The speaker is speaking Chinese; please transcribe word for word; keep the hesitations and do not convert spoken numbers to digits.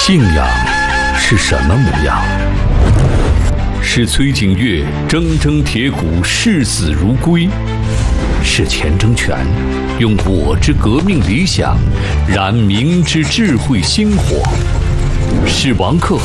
信仰是什么模样？是崔景岳铮铮铁骨，视死如归；是钱钟权用我之革命理想燃民之智慧星火；是王克